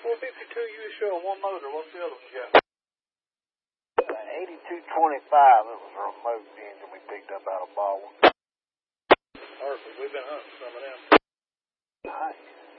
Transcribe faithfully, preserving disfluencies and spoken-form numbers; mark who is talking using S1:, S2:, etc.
S1: four fifty-two you show on one motor. What's the other one got?
S2: Uh, eighty-two twenty-five. It was a remote engine we picked up out of Baldwin.
S1: Perfect. We've been hunting some of them.
S2: Nice.